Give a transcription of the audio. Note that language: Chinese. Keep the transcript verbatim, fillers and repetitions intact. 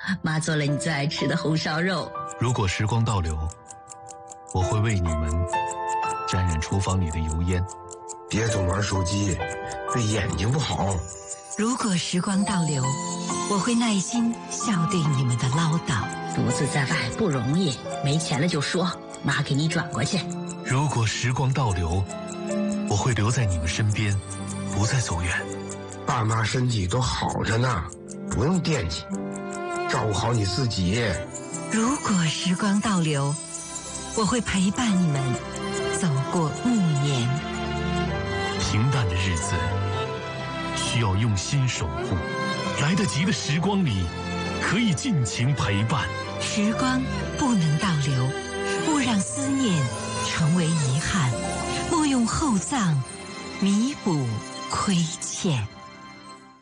妈做了你最爱吃的红烧肉。 如果时光倒流，我会为你们沾染厨房里的油烟。 别总玩手机，对眼睛不好。 如果时光倒流，我会耐心笑对你们的唠叨。 独自在外不容易，没钱了就说，妈给你转过去。 如果时光倒流，我会留在你们身边，不再走远。 爸妈身体都好着呢，不用惦记，照顾好你自己。 如果时光倒流，我会陪伴你们走过暮年。 平淡的日子需要用心守护，来得及的时光里可以尽情陪伴。 时光不能倒流，勿让思念成为遗憾，莫用厚葬弥补亏欠。